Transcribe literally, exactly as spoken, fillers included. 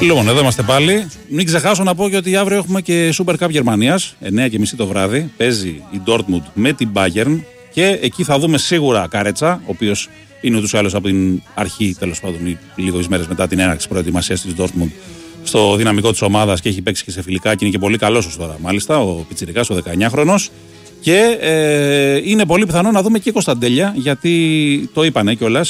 Λοιπόν, εδώ είμαστε πάλι. Μην ξεχάσω να πω και ότι αύριο έχουμε και Super Cup Γερμανίας, εννιά και μισή το βράδυ. Παίζει η Dortmund με την Bayern και εκεί θα δούμε σίγουρα Κάρετσα, ο οποίος είναι ούτως ή άλλως από την αρχή, τέλος πάντων, λίγες μέρες μετά την έναρξη προετοιμασίας της Dortmund στο δυναμικό της ομάδας και έχει παίξει και σε φιλικά και είναι και πολύ καλός ως τώρα, μάλιστα, ο πιτσιρικάς, ο δεκαεννιάχρονος. Και ε, είναι πολύ πιθανό να δούμε και Κωνσταντέλια, γιατί το είπανε κιόλας.